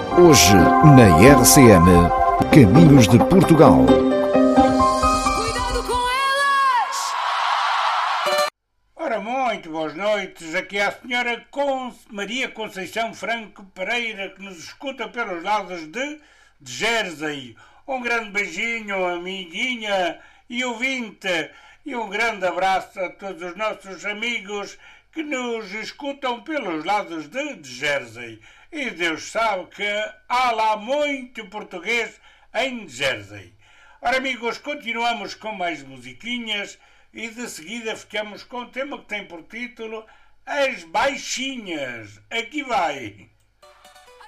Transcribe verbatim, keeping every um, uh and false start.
Hoje na R C M, Caminhos de Portugal. Cuidado com elas! Ora, muito boas noites. Aqui é a senhora Con... Maria Conceição Franco Pereira, que nos escuta pelos lados de, de Jersey. Um grande beijinho, amiguinha e ouvinte. E um grande abraço a todos os nossos amigos que nos escutam pelos lados de, de Jersey. E Deus sabe que há lá muito português em Jersey. Ora, amigos, continuamos com mais musiquinhas e de seguida ficamos com um tema que tem por título As Baixinhas. Aqui vai!